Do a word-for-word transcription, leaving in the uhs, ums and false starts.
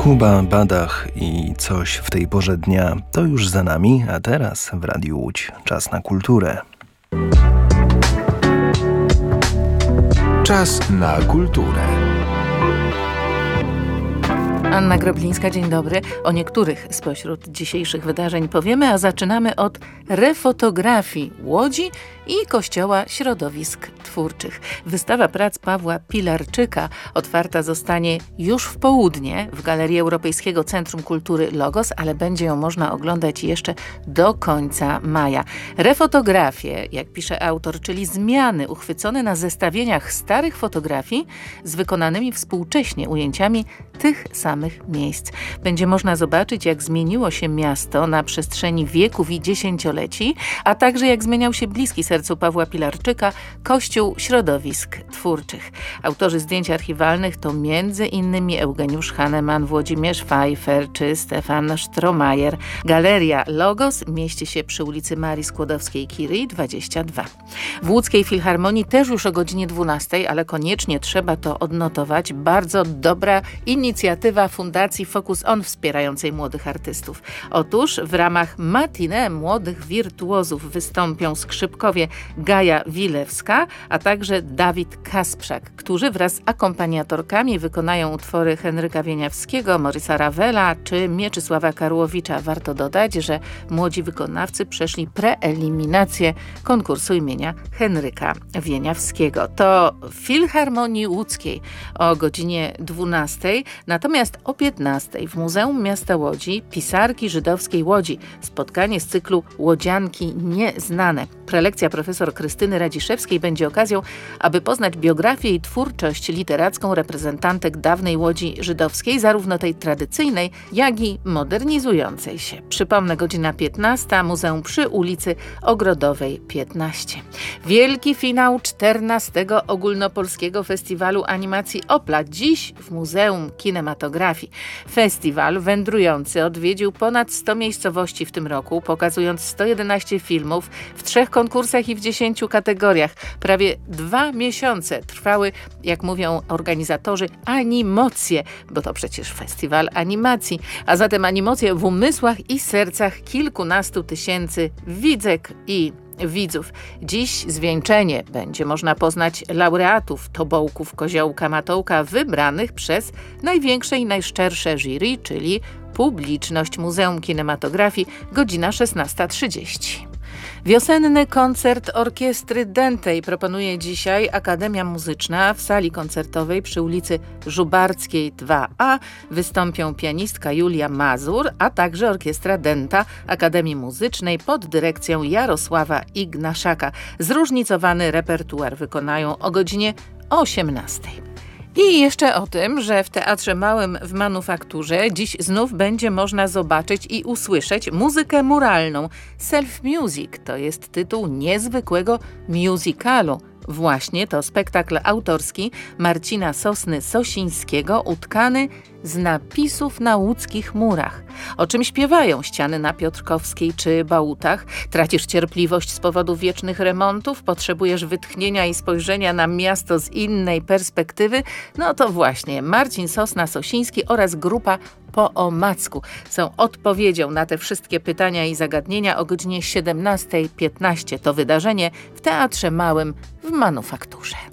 Kuba, Badach i coś w tej porze dnia to już za nami, a teraz w Radiu Łódź czas na kulturę. Czas na kulturę. Anna Groblińska, dzień dobry. O niektórych spośród dzisiejszych wydarzeń powiemy, a zaczynamy od refotografii Łodzi i Kościoła Środowisk Twórczych. Wystawa prac Pawła Pilarczyka otwarta zostanie już w południe w Galerii Europejskiego Centrum Kultury Logos, ale będzie ją można oglądać jeszcze do końca maja. Refotografie, jak pisze autor, czyli zmiany uchwycone na zestawieniach starych fotografii z wykonanymi współcześnie ujęciami tych samych miejsc. Będzie można zobaczyć, jak zmieniło się miasto na przestrzeni wieków i dziesięcioleci, a także jak zmieniał się bliski sercu Pawła Pilarczyka Kościół Środowisk Twórczych. Autorzy zdjęć archiwalnych to między innymi Eugeniusz Hahnemann, Włodzimierz Pfeiffer czy Stefan Stromajer. Galeria Logos mieści się przy ulicy Marii Skłodowskiej-Curie dwadzieścia dwa. W Łódzkiej Filharmonii też już o godzinie dwunastej, ale koniecznie trzeba to odnotować, bardzo dobra inicjatywa Fundacji Focus On wspierającej młodych artystów. Otóż w ramach matinee młodych wirtuozów wystąpią skrzypkowie Gaja Wilewska, a także Dawid Kasprzak, którzy wraz z akompaniatorkami wykonają utwory Henryka Wieniawskiego, Maurice'a Ravela czy Mieczysława Karłowicza. Warto dodać, że młodzi wykonawcy przeszli preeliminację konkursu imienia Henryka Wieniawskiego. To w Filharmonii Łódzkiej o godzinie dwunastej, natomiast o piętnastej w Muzeum Miasta Łodzi Pisarki Żydowskiej Łodzi spotkanie z cyklu Łodzianki Nieznane. Prelekcja profesor Krystyny Radziszewskiej będzie okazją, aby poznać biografię i twórczość literacką reprezentantek dawnej Łodzi żydowskiej, zarówno tej tradycyjnej, jak i modernizującej się. Przypomnę, godzina piętnasta, Muzeum przy ulicy Ogrodowej piętnaście. Wielki finał czternastego Ogólnopolskiego Festiwalu Animacji Opla. Dziś w Muzeum Kinematografii. Festiwal wędrujący odwiedził ponad sto miejscowości w tym roku, pokazując sto jedenaście filmów w trzech konkursach i w dziesięciu kategoriach. Prawie dwa miesiące trwały, jak mówią organizatorzy, animocje, bo to przecież festiwal animacji, a zatem animocje w umysłach i sercach kilkunastu tysięcy widzek i widzów. Dziś zwieńczenie. Będzie można poznać laureatów Tobołków Koziołka Matołka wybranych przez największe i najszczersze jury, czyli publiczność. Muzeum Kinematografii, godzina szesnasta trzydzieści. Wiosenny koncert orkiestry Dętej proponuje dzisiaj Akademia Muzyczna w sali koncertowej przy ulicy Żubarckiej dwa A. Wystąpią pianistka Julia Mazur, a także orkiestra Dęta Akademii Muzycznej pod dyrekcją Jarosława Ignaszaka. Zróżnicowany repertuar wykonają o godzinie osiemnastej. I jeszcze o tym, że w Teatrze Małym w Manufakturze dziś znów będzie można zobaczyć i usłyszeć muzykę muralną. Self Music to jest tytuł niezwykłego musicalu. Właśnie to spektakl autorski Marcina Sosny-Sosińskiego, utkany z napisów na łódzkich murach. O czym śpiewają ściany na Piotrkowskiej czy Bałutach? Tracisz cierpliwość z powodu wiecznych remontów? Potrzebujesz wytchnienia i spojrzenia na miasto z innej perspektywy? No to właśnie Marcin Sosna-Sosiński oraz grupa Po omacku są odpowiedzią na te wszystkie pytania i zagadnienia o godzinie siedemnasta piętnaście. To wydarzenie w Teatrze Małym w Manufakturze.